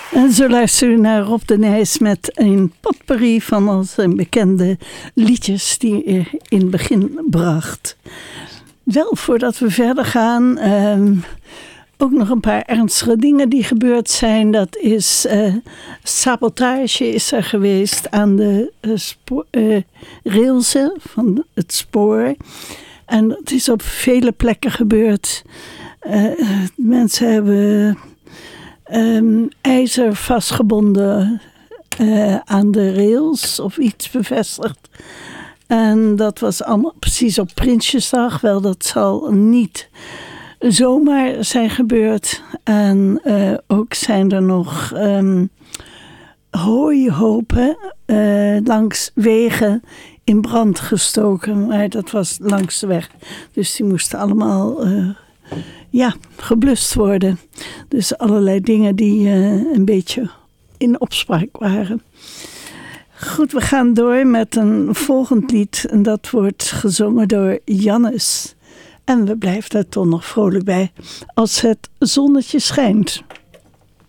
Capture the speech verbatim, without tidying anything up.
En zo luisteren we naar Rob de Nijs met een potpourri van al zijn bekende liedjes die hij in het begin bracht. Wel, voordat we verder gaan, uh, ook nog een paar ernstige dingen die gebeurd zijn. Dat is uh, sabotage is er geweest aan de uh, spo- uh, railsen van het spoor. En dat is op vele plekken gebeurd. Uh, mensen hebben um, ijzer vastgebonden uh, aan de rails of iets bevestigd. En dat was allemaal precies op Prinsjesdag. Wel, dat zal niet zomaar zijn gebeurd. En uh, ook zijn er nog um, hooihopen uh, langs wegen in brand gestoken. Maar dat was langs de weg. Dus die moesten allemaal uh, ja, geblust worden. Dus allerlei dingen die uh, een beetje in opspraak waren. Goed, we gaan door met een volgend lied. En dat wordt gezongen door Jannes. En we blijven er toch nog vrolijk bij als het zonnetje schijnt.